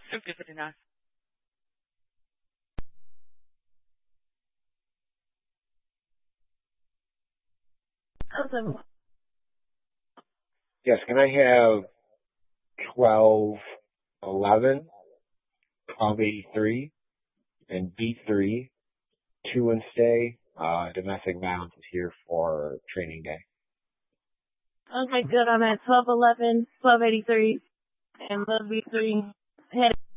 50-59. Yes, can I have 1211, 1283, and B3, 2 and stay? Domestic violence is here for training day. Okay, good. I'm at 1211, 1283, and love B3.